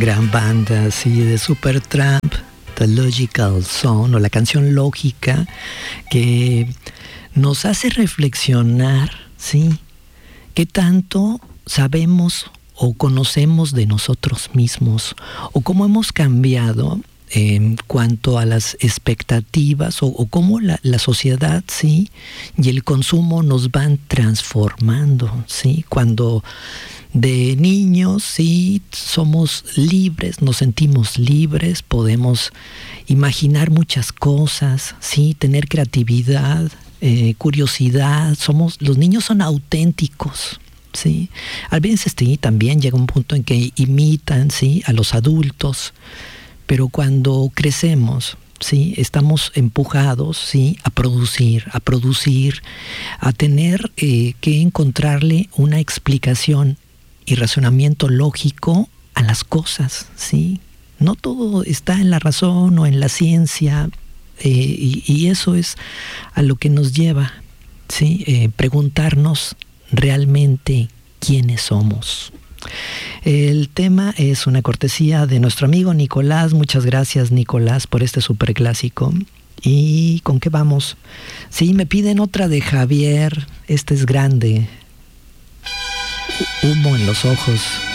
gran banda, sí, de Supertramp, The Logical Song, o la canción Lógica, que nos hace reflexionar, sí, qué tanto sabemos o conocemos de nosotros mismos, o cómo hemos cambiado en cuanto a las expectativas, o cómo la sociedad, sí, y el consumo nos van transformando, sí. Cuando de niños, sí, somos libres, nos sentimos libres, podemos imaginar muchas cosas, sí, tener creatividad, curiosidad. Los niños son auténticos, sí. A veces también llega un punto en que imitan, sí, a los adultos, pero cuando crecemos, sí, estamos empujados, sí, a producir, a tener que encontrarle una explicación y razonamiento lógico a las cosas, sí. No todo está en la razón o en la ciencia, y eso es a lo que nos lleva, sí, preguntarnos realmente quiénes somos. El tema es una cortesía de nuestro amigo Nicolás. Muchas gracias, Nicolás, por este superclásico. ¿Y con qué vamos? Sí, me piden otra de Javier. Este es grande. Humo en los ojos.